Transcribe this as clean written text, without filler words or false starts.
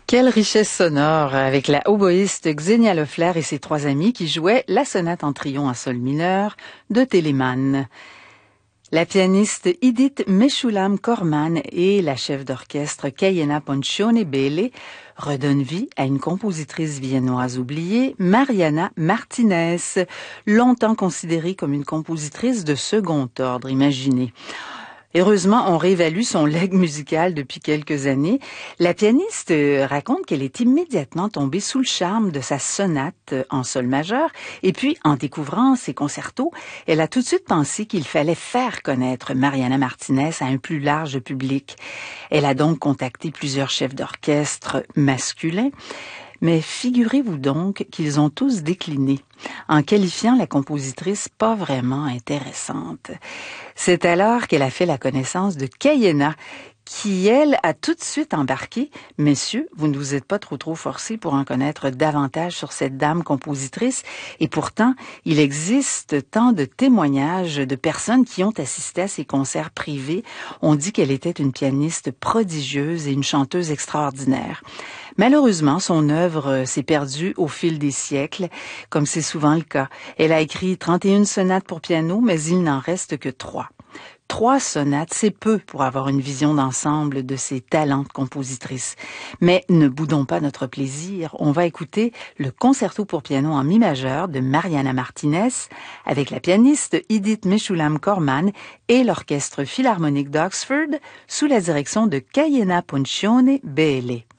Quelle richesse sonore avec la oboïste Xenia Loeffler et ses trois amis qui jouaient la sonate en trion en sol mineur de Telemann. La pianiste Idit Meshulam Korman et la chef d'orchestre Kayena Poncione Bele redonnent vie à une compositrice viennoise oubliée, Mariana Martinez, longtemps considérée comme une compositrice de second ordre, imaginez. Heureusement, on réévalue son legs musical depuis quelques années. La pianiste raconte qu'elle est immédiatement tombée sous le charme de sa sonate en sol majeur. Et puis, en découvrant ses concertos, elle a tout de suite pensé qu'il fallait faire connaître Mariana Martinez à un plus large public. Elle a donc contacté plusieurs chefs d'orchestre masculins. Mais figurez-vous donc qu'ils ont tous décliné, en qualifiant la compositrice pas vraiment intéressante. C'est alors qu'elle a fait la connaissance de Kayena, qui, elle, a tout de suite embarqué. « Messieurs, vous ne vous êtes pas trop forcés pour en connaître davantage sur cette dame compositrice, et pourtant, il existe tant de témoignages de personnes qui ont assisté à ses concerts privés. On dit qu'elle était une pianiste prodigieuse et une chanteuse extraordinaire. » Malheureusement, son œuvre s'est perdue au fil des siècles, comme c'est souvent le cas. Elle a écrit 31 sonates pour piano, mais il n'en reste que 3. 3 sonates, c'est peu pour avoir une vision d'ensemble de ses talents de compositrice. Mais ne boudons pas notre plaisir. On va écouter le concerto pour piano en mi majeur de Mariana Martinez avec la pianiste Idit Meshulam Korman et l'orchestre philharmonique d'Oxford sous la direction de Kayena Poncione Bele.